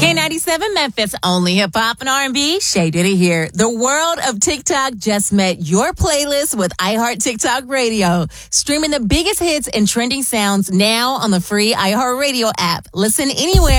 K97 Memphis, only hip hop and R&B. Shay Diddy here. The world of TikTok just met your playlist with iHeart TikTok Radio. Streaming the biggest hits and trending sounds now on the free iHeart Radio app. Listen anywhere.